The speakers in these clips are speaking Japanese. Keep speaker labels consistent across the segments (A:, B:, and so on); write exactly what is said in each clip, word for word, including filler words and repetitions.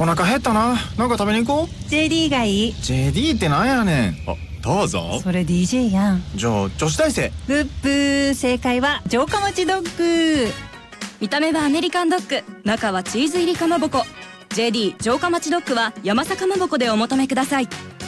A: お腹減ったな。なんか食べに行こう。
B: ジェーディー がいい。
A: ジェーディー ってなんやねん。
C: あ、どうぞ。
B: それ ディージェー やん。
A: じゃあ女子大生。
B: ブッブー。正解は城下町ドッグ。
D: 見た目はアメリカンドッグ、中はチーズ入りかまぼこ。 ジェーディー 城下町ドッグは山坂かまぼこでお求めください。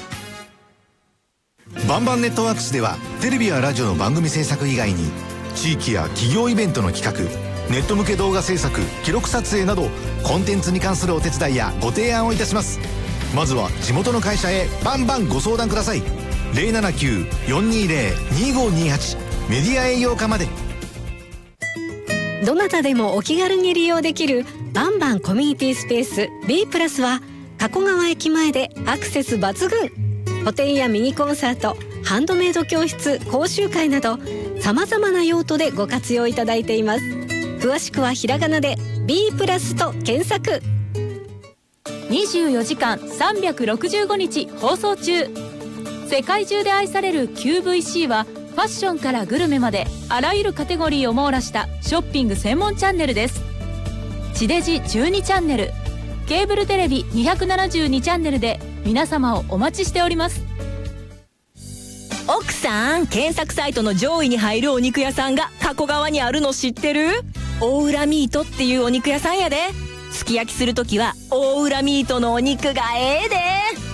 E: バンバンネットワークスではテレビやラジオの番組制作以外に地域や企業イベントの企画、ネット向け動画制作、記録撮影などコンテンツに関するお手伝いやご提案をいたします。まずは地元の会社へバンバンご相談ください。 ゼロななきゅう よんにーゼロ にーごにーはち メディア営業課まで。
F: どなたでもお気軽に利用できるバンバンコミュニティスペース B プラスは加古川駅前でアクセス抜群。個展やミニコンサート、ハンドメイド教室、講習会などさまざまな用途でご活用いただいています。詳しくはひらがなで B プラスと検索。
G: にじゅうよじかんさんびゃくろくじゅうごにち放送中。世界中で愛される キューブイシー はファッションからグルメまであらゆるカテゴリーを網羅したショッピング専門チャンネルです。地デジじゅうにチャンネル、ケーブルテレビにひゃくななじゅうにチャンネルで皆様をお待ちしております。
H: 奥さん、検索サイトの上位に入るお肉屋さんが加古川にあるの知ってる？大浦ミートっていうお肉屋さんやで。すき焼きするときは大浦ミートのお肉がええで。